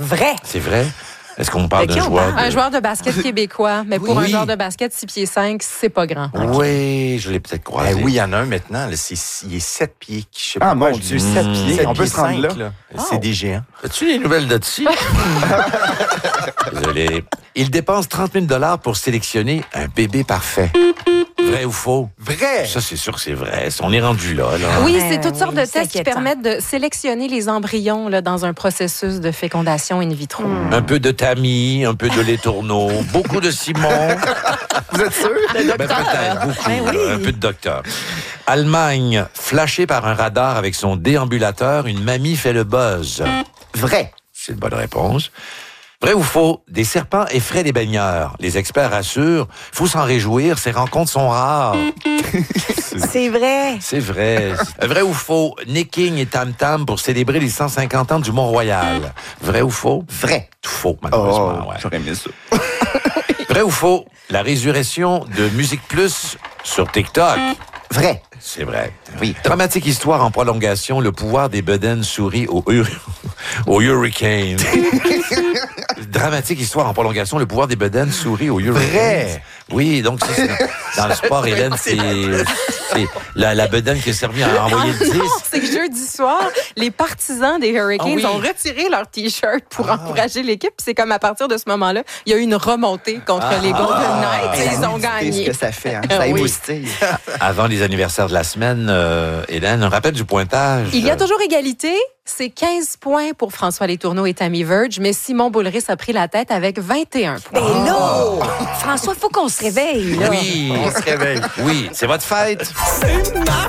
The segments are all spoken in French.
Vrai. C'est vrai? Est-ce qu'on parle d'un joueur? Un joueur de basket québécois, mais pour un joueur de basket 6 pieds 5, c'est pas grand. Oui, je l'ai peut-être croisé. Oui, il y en a un maintenant. Là, il est 7 pieds. Je sais pas mon Dieu, 7 pieds. On peut se rendre là. C'est des géants. As-tu les nouvelles de dessus? Désolé. Il dépense 30 000 $ pour sélectionner un bébé parfait. Vrai ou faux? Vrai! Ça, c'est sûr que c'est vrai. On est rendu là. Oui, c'est toutes sortes de c'est tests qui inquiétant. permettent de sélectionner les embryons là, dans un processus de fécondation in vitro. Un peu de Tammy, un peu de lait tourneau, beaucoup de Simon. Vous êtes sûr? Ben, peut-être, beaucoup. Un peu de docteur. Allemagne, flashée par un radar avec son déambulateur, une mamie fait le buzz. Vrai. C'est une bonne réponse. Vrai ou faux? Des serpents effraient les baigneurs. Les experts assurent, faut s'en réjouir, ces rencontres sont rares. C'est vrai. C'est vrai. Vrai ou faux? Nick King et Tam Tam pour célébrer les 150 ans du Mont-Royal. Vrai ou faux? Vrai. Tout faux, malheureusement. Ouais. J'aurais aimé ça. Vrai ou faux? La résurrection de Musique Plus sur TikTok. Vrai. C'est vrai. Oui. Dramatique histoire en prolongation, le pouvoir des bedaines sourit au hurricane. Dramatique histoire en prolongation, le pouvoir des bedaines sourit au hurricane. Vrai. Oui, donc c'est dans le sport, Hélène, c'est la bedaine qui a servi à envoyer le 10. Non, c'est que jeudi soir, les partisans des Hurricanes ont retiré leur T-shirt pour encourager l'équipe. Puis c'est comme à partir de ce moment-là, il y a eu une remontée contre les Golden Knights et ils ont C'est gagné. ce que ça fait, hein? Ça émoustille. Avant les anniversaires de la semaine, Hélène, un rappel du pointage. Il y a toujours égalité. C'est 15 points pour François Letourneau et Tammy Verge, mais Simon Boulris a pris la tête avec 21 points. Ben là, François, il faut qu'on se réveille. Là. Oui, on se réveille. Oui, c'est votre fête. C'est ma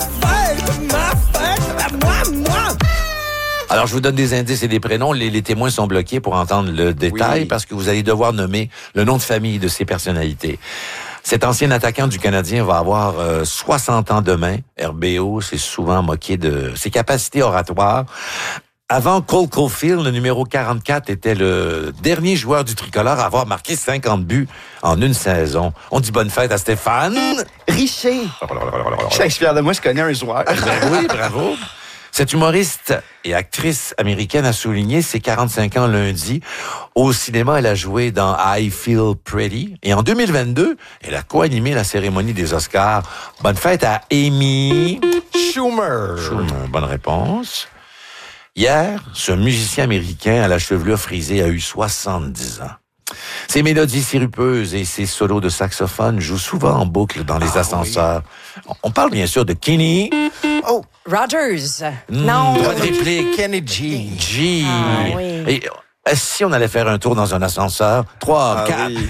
fête, moi. Alors, je vous donne des indices et des prénoms. Les témoins sont bloqués pour entendre le détail parce que vous allez devoir nommer le nom de famille de ces personnalités. Cet ancien attaquant du Canadien va avoir 60 ans demain. RBO s'est souvent moqué de ses capacités oratoires. Avant Cole Caulfield, le numéro 44 était le dernier joueur du tricolore à avoir marqué 50 buts en une saison. On dit bonne fête à Stéphane. Richer. Je suis fier de moi, je connais un joueur. Ben oui, bravo. Cette humoriste et actrice américaine a souligné ses 45 ans lundi. Au cinéma, elle a joué dans I Feel Pretty. Et en 2022, elle a co-animé la cérémonie des Oscars. Bonne fête à Amy Schumer. Bonne réponse. Hier, ce musicien américain à la chevelure frisée a eu 70 ans. Ses mélodies sirupeuses et ses solos de saxophone jouent souvent en boucle dans les ascenseurs. On parle bien sûr de Kenny. Oh, Rogers. Non. Droit de réplique. Kenny G. G. Ah, oui. Et si on allait faire un tour dans un ascenseur, 3, 4. oui.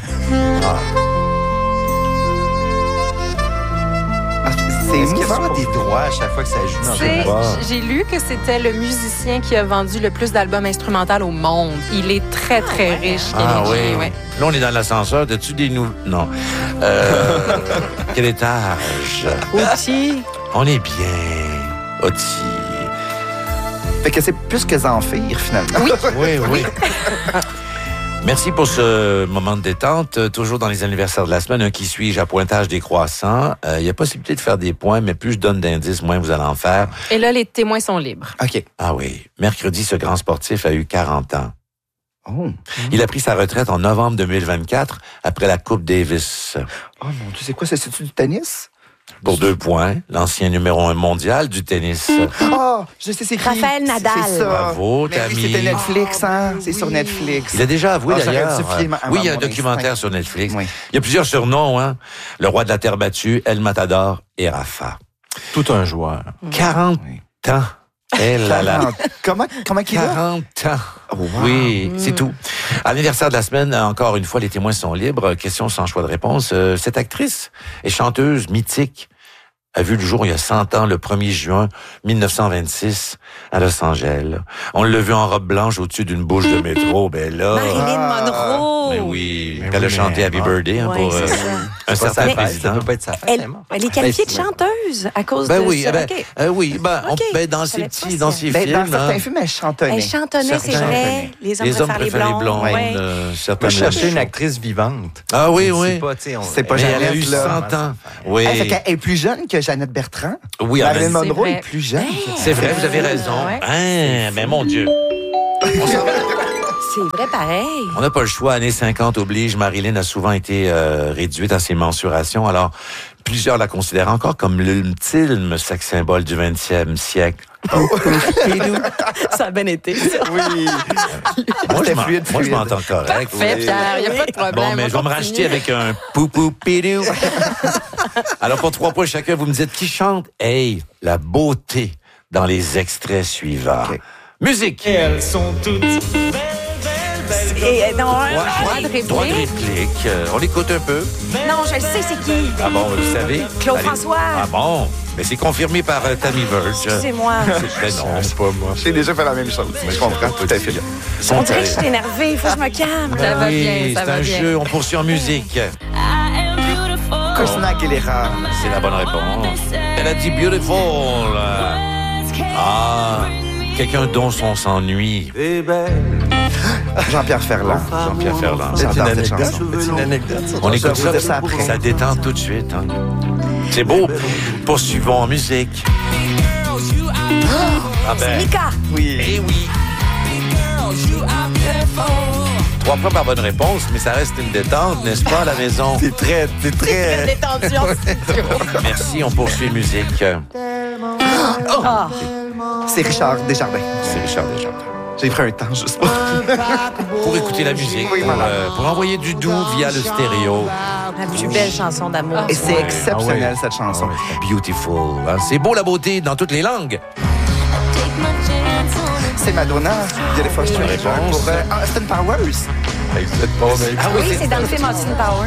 Est-ce qu'il reçoit des droits à chaque fois que ça joue dans C'est- une bar? J'ai lu que c'était le musicien qui a vendu le plus d'albums instrumentaux au monde. Il est très, très riche. Ah Kenny oui. G, ouais. Là, on est dans l'ascenseur. As-tu des nouveaux... Non. Quel étage? Outil. On est bien. Oti. fait que c'est plus que Zamfir, finalement. Oui, oui. Merci pour ce moment de détente. Toujours dans les anniversaires de la semaine, un qui suis-je à pointage décroissant. Il y a possibilité de faire des points, mais plus je donne d'indices, moins vous allez en faire. Et là, les témoins sont libres. OK. Ah oui. Mercredi, ce grand sportif a eu 40 ans. Oh. Il a pris sa retraite en novembre 2024 après la Coupe Davis. Oh mon Dieu, c'est quoi ça? C'est-tu du tennis? Pour 2 points, l'ancien numéro 1 mondial du tennis. Oh, je sais c'est qui. Raphaël Nadal. C'est ça. Bravo, Mais oui, Tammy. c'était Netflix, hein? C'est sur Netflix. Il a déjà avoué Ah, j'aurais d'ailleurs. dû filer Oui, il y a un mon documentaire instinct. sur Netflix. Oui. Il y a plusieurs surnoms, hein. Le roi de la terre battue, El Matador et Rafa. Tout un joueur. 40 ans. Eh là là. Comment qu'il a? 40 ans. Oh, wow. Oui, c'est tout. À l'anniversaire de la semaine, encore une fois, les témoins sont libres. Question sans choix de réponse. Cette actrice et chanteuse mythique a vu le jour il y a 100 ans, le 1er juin 1926, à Los Angeles. On l'a vu en robe blanche au-dessus d'une bouche de métro. Ben là... Marilyn Monroe. Mais oui, Mais elle a oui, chanté mais- Happy Birthday hein, Ouais, pour c'est ça. un certain Mais- président. Ça peut pas être sa fête, Elle, elle est morte. elle est qualifiée de chanteuse à cause Ben de oui, ça. ben, OK. oui, ben, OK. dans Je ses savais petits, pas dans ça. ses Ben, films, dans certains hein, films, elle chantonnait. Elle chantonnait, c'est Certains. vrai. Les hommes préfèrent les blondes. Ouais. certains Moi, je cherchais une mélanges. actrice vivante. Ah oui, On oui. sait pas, tu sais, C'est pas Mais elle a Jeannette, eu là. 100 ans. Oui, Elle, fait qu'elle est plus jeune que Jeannette Bertrand. oui, Marilyn mais- Monroe vrai. est plus jeune. c'est vrai, vous avez raison. Ouais. Hein, mais mon Dieu. On s'en va. C'est vrai, pareil. On n'a pas le choix. Années 50 oblige. Marilyn a souvent été réduite à ses mensurations. Alors, plusieurs la considèrent encore comme l'ultime sex symbole du 20e siècle. Ça a bien été, ça. Oui. Moi, C'était moi, je m'entends correct. Parfait, Pierre, il n'y a pas de problème. Bon, mais je vais me racheter avec un poupou pidou. Alors, pour 3 points chacun, vous me dites qui chante? Hey, la beauté dans les extraits suivants. Okay. Musique. Et elles sont toutes Et non, Droit de réplique. Droit de réplique. On écoute un peu. non, je le sais, c'est qui? Ah bon, vous savez? Claude Allez. François. Ah bon? Mais c'est confirmé par Tammy Verge. Excusez-moi. Ben non, c'est pas moi. J'ai déjà fait la même chose. Je comprends tout à fait. On dirait que je suis énervée. Il faut que je me calme. Ça va Oui, bien, ça c'est va un bien. jeu. On poursuit en musique. Christina Aguilera. C'est la bonne réponse. Elle a dit beautiful. Ah, quelqu'un dont on s'ennuie. Jean-Pierre Ferland. Jean-Pierre Ferland. J'adore cette chanson. C'est une anecdote. ça. On écoute Je vous dis ça, ça après. ça détend tout de suite. Hein. C'est beau. Poursuivons en musique. Ah ben, Mika. Oui. eh oui. 3 points par bonne réponse, mais ça reste une détente, n'est-ce pas, à la maison? C'est très... Détendu en studio. Merci, on poursuit musique. Ah. C'est Richard Desjardins. C'est Richard Desjardins. J'ai pris un temps juste pour... Pour écouter la musique, Oui, voilà. pour envoyer du doux via le stéréo. La plus belle chanson d'amour. Et c'est exceptionnel, cette Ah chanson. ouais, beautiful. Hein. C'est beau la beauté dans toutes les langues. C'est Madonna. Beautiful Stranger. réponse. Pour Austin Powers. Ah Oui, c'est dans le film Austin Power.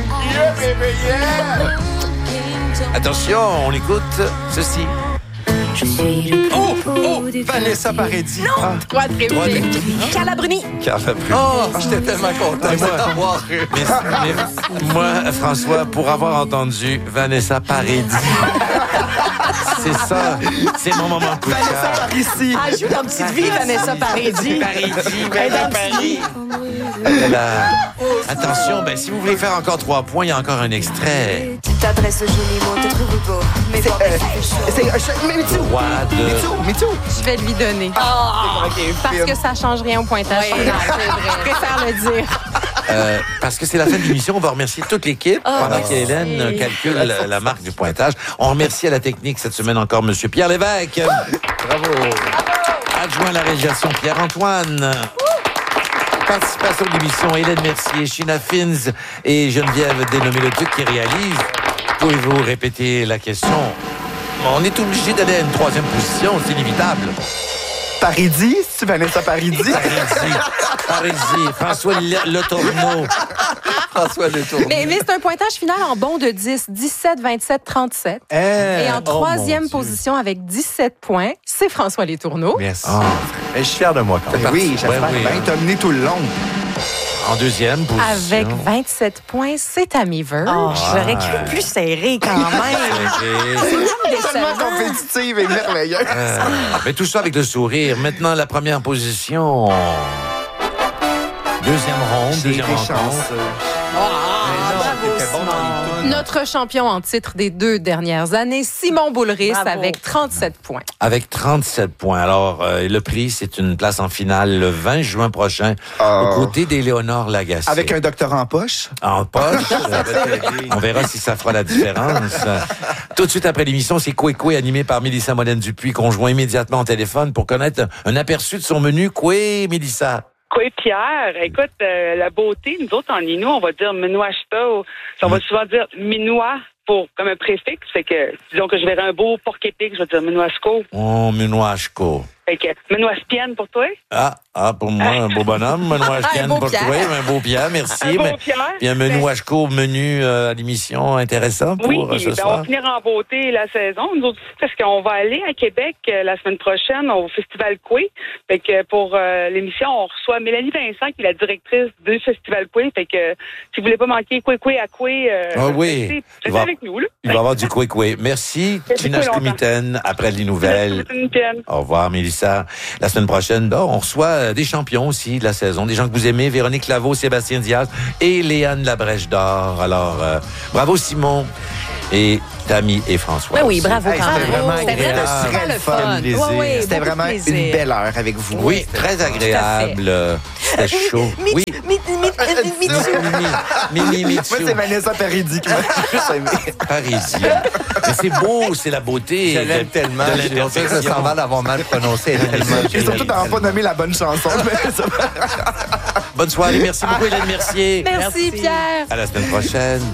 Attention, on écoute ceci. Oh, Vanessa Paradis. Droit de réplique. Carla Bruni. Oh, j'étais tellement content de t'avoir eu. Mais moi, François, pour avoir entendu Vanessa Paradis, c'est ça, c'est mon moment de coup de Vanessa cœur. Paradis. Elle joue dans Petite Vie, Vanessa Paradis. Elle est dans Petite Vie. Elle a- Attention, ben, si vous voulez faire encore 3 points, il y a encore un extrait. Tu t'adresses au joli mot, te trouves beau. Mais bon, C'est Me Too. Roi de... Me Too. Je vais lui donner. Parce que ça ne change rien au pointage final. Je préfère le dire. Parce que c'est la fin de l'émission, on va remercier toute l'équipe pendant qu'Hélène calcule la marque du pointage. On remercie à la technique cette semaine encore M. Pierre Lévesque. Bravo. Adjoint à la réalisation Pierre-Antoine. Participation de l'émission Hélène Mercier, Sheena Fins et Geneviève Dénommé-le-Duc qui réalisent. Pouvez-vous répéter la question? On est obligé d'aller à une 3e position, c'est inévitable. Paradis, c'est Vanessa Paradis. Paradis, François Le Tourneau. François Le Tourneau. Mais c'est un pointage final en bon de 10, 17, 27, 37. Et en 3e position avec 17 points, c'est François Letourneau. Merci. Je suis fier de moi quand même. Oui, j'espère Ouais, oui. bien t'as mené tout le long. En 2e position. Avec 27 points, c'est Tammy Verge. Oh, j'aurais cru plus serré quand même. Ok. Tellement compétitive et merveilleuse. Mais tout ça avec le sourire. Maintenant, la première position. 2e ronde, J'ai 2e été rencontre. chanceux. Notre champion en titre des 2 dernières années, Simon Boulris, Bravo. avec 37 points. Avec 37 points. Alors, le prix, c'est une place en finale le 20 juin prochain, aux côtés d'Éléonore Lagacé. Avec un doctorat en poche. En poche. On verra si ça fera la différence. Tout de suite après l'émission, c'est Coué animé par Mélissa Modène-Dupuis, qu'on joint immédiatement au téléphone pour connaître un aperçu de son menu. Coué, Mélissa. Oui, Pierre, écoute, la beauté, nous autres, en Inou, on va dire Minuashta, on va souvent dire Minois comme un préfixe. Fait que, disons que je verrais un beau porc épic, je vais dire Minuasco. Oh, Minuashko. Fait que, Minuaspienne pour toi. Pour moi, un beau bonhomme. Minuashken beau pour Pierre. toi. Un beau Pierre, merci. Un beau Pierre. Puis un Minuashko menu à l'émission intéressant pour Oui, ce on soir. va finir en beauté la saison. Nous autres, parce qu'on va aller à Québec la semaine prochaine au Festival Coué. Fait que pour l'émission, on reçoit Mélanie Vincent, qui est la directrice du Festival Coué. Fait que si vous voulez pas manquer Coué à Coué, Oui. restez avec nous, là. Il va y avoir du Coué. Merci, Tina Skumiten, après les nouvelles. Au revoir, Mélissa. La semaine prochaine, on reçoit des champions aussi de la saison, des gens que vous aimez, Véronique Laveau, Sébastien Diaz et Léane Labrèche d'Or. Alors, bravo Simon. Et Tammy et François. Oui, aussi. bravo Hey, quand c'était même. vraiment C'était agréable. vraiment super Très le le fun. fun, plaisir. Ouais, ouais, C'était beaucoup de vraiment plaisir. une belle heure avec vous. Oui, très agréable. C'était chaud. Oui. Mimi Moi, c'est Vanessa Paradis qui m'a juste aimé. Parisi. Mais c'est beau, c'est la beauté. Je l'aime tellement. de On dirait que je l'imperfection. sens mal d'avoir mal prononcé. Tellement. Et surtout d'avoir pas nommé la bonne chanson. Bonne soirée. Merci beaucoup, Hélène Mercier. Merci, Pierre. À la semaine prochaine.